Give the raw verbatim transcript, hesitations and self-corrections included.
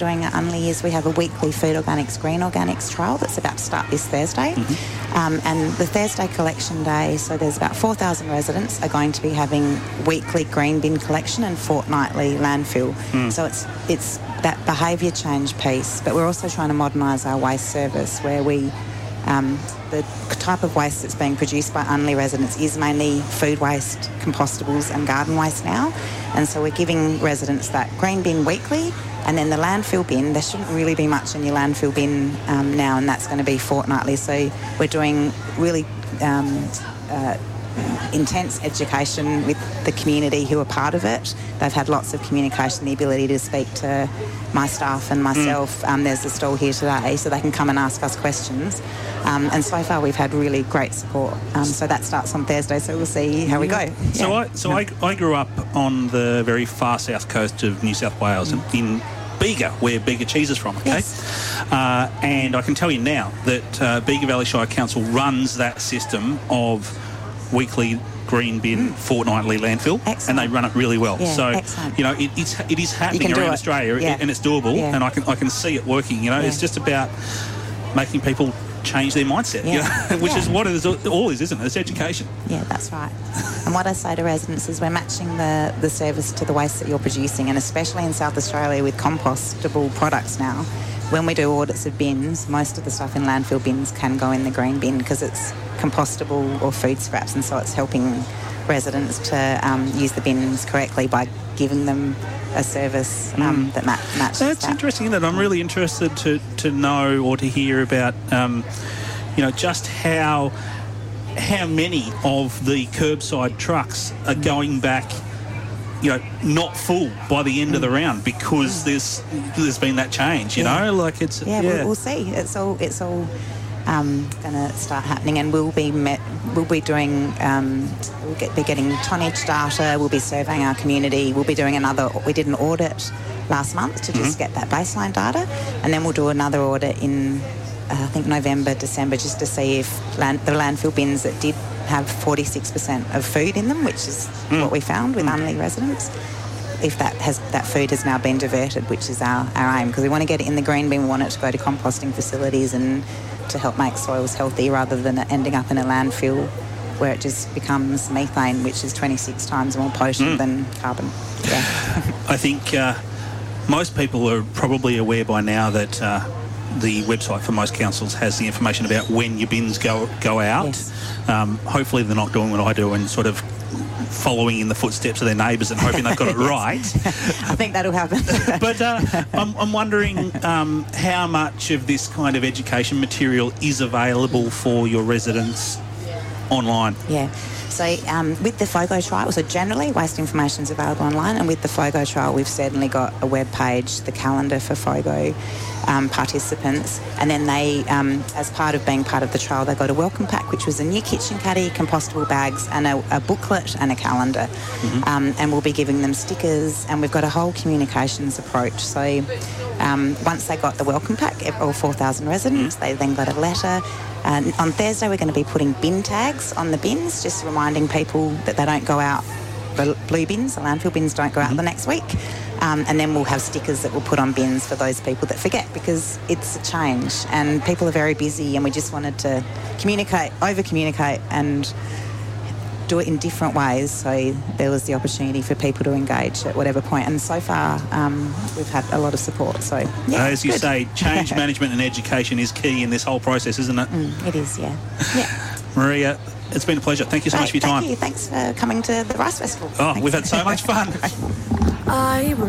doing at Unley is we have a weekly Food Organics, Green Organics trial that's about to start this Thursday. Mm-hmm. Um, and the Thursday collection day, so there's about four thousand residents are going to be having weekly green bin collection and fortnightly landfill. Mm. So it's it's that behaviour change piece, but we're also trying to modernise our waste service where we... Um, the type of waste that's being produced by Unley residents is mainly food waste, compostables and garden waste now. And so we're giving residents that green bin weekly, and then the landfill bin, there shouldn't really be much in your landfill bin um, now, and that's going to be fortnightly. So we're doing really um, uh, intense education with the community who are part of it. They've had lots of communication, the ability to speak to my staff and myself. Mm. Um, there's a stall here today, so they can come and ask us questions. Um, and so far we've had really great support. Um, so that starts on Thursday, so we'll see how we go. Yeah. So I so I, I grew up on the very far south coast of New South Wales, mm. in Bega, where Bega cheese is from, okay? Yes. Uh, and I can tell you now that uh, Bega Valley Shire Council runs that system of weekly green bin, mm. fortnightly landfill, excellent. And they run it really well. Yeah, so, excellent. you know, it, it's, it is happening around Australia, yeah. and it's doable, yeah. and I can I can see it working. You know, yeah. It's just about making people change their mindset, yeah. you know, which yeah. is what it is, all is, isn't it? It's education. Yeah, that's right. And what I say to residents is we're matching the, the service to the waste that you're producing, and especially in South Australia with compostable products now. When we do audits of bins, most of the stuff in landfill bins can go in the green bin because it's compostable or food scraps, and so it's helping residents to um, use the bins correctly by giving them a service um, mm. that ma- matches That's that. interesting, isn't it? I'm really interested to, to know or to hear about, um, you know, just how how many of the curbside trucks are mm. going back, you know, not full by the end mm. of the round because mm. there's there's been that change, you yeah. know, like it's yeah, yeah. We'll, we'll see. It's all it's all um, going to start happening, and we'll be met. We'll be doing. Um, we'll get, be getting tonnage data. We'll be surveying our community. We'll be doing another. We did an audit last month to just mm-hmm. get that baseline data, and then we'll do another audit in. Uh, I think November, December, just to see if land, the landfill bins that did have forty-six percent of food in them, which is mm. what we found with mm. Unley residents, if that has that food has now been diverted, which is our, our aim, because we want to get it in the green bin. We want it to go to composting facilities and to help make soils healthy rather than it ending up in a landfill where it just becomes methane, which is twenty-six times more potent mm. than carbon. Yeah. I think uh, most people are probably aware by now that uh, the website for most councils has the information about when your bins go go out. Yes. Um, hopefully they're not doing what I do and sort of following in the footsteps of their neighbours and hoping they've got it right. I think that'll happen. But uh, I'm, I'm wondering um, how much of this kind of education material is available for your residents online? Yeah. So um, with the FOGO trial, so generally waste information is available online, and with the FOGO trial we've certainly got a web page, the calendar for FOGO um, participants, and then they, um, as part of being part of the trial, they got a welcome pack, which was a new kitchen caddy, compostable bags, and a, a booklet and a calendar. Mm-hmm. Um, and we'll be giving them stickers, and we've got a whole communications approach. So um, once they got the welcome pack, all four thousand residents, mm-hmm. they then got a letter. Uh, on Thursday, we're going to be putting bin tags on the bins, just reminding people that they don't go out. The blue bins, the landfill bins, don't go out mm-hmm. the next week. Um, and then we'll have stickers that we'll put on bins for those people that forget, because it's a change and people are very busy, and we just wanted to communicate, over-communicate and do it in different ways, so there was the opportunity for people to engage at whatever point. And so far, um, we've had a lot of support. So, yeah, as you good. say, change management and education is key in this whole process, isn't it? Mm, it is, yeah. Yeah. Maria, it's been a pleasure. Thank you so Great, much for your time. Thank you. Thanks for coming to the Rice Festival. Oh, Thanks. We've had so much fun. I